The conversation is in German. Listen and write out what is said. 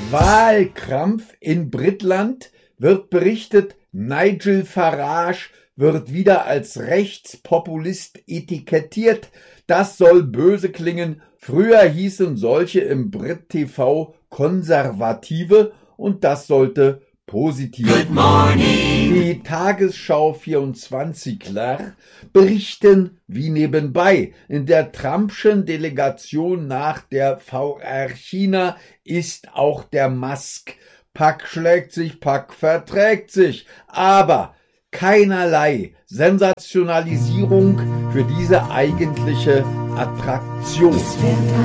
Wahlkrampf in Britland, wird berichtet, Nigel Farage wird wieder als Rechtspopulist etikettiert. Das soll böse klingen. Früher hießen solche im Brit-TV Konservative und das sollte positiv. Good morning. Die Tagesschau 24ler berichten wie nebenbei. In der Trumpschen Delegation nach der VR China ist auch der Musk. Pack schlägt sich, Pack verträgt sich. Aber keinerlei Sensationalisierung für diese eigentliche Attraktion.